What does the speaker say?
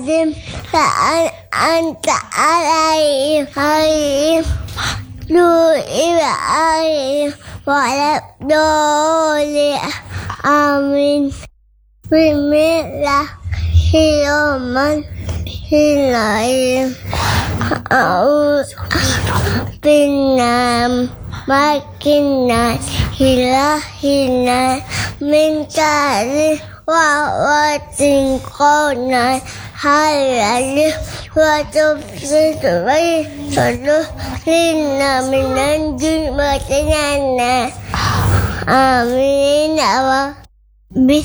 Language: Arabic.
أنت علي حليم نور علي وعلى دولي آمين بسم الله الرحمن الرحيم أعوذ بالله مكنا إلهنا من شر وعوات قونا حلال وتفسد ويسر لنا من الجنة آمين.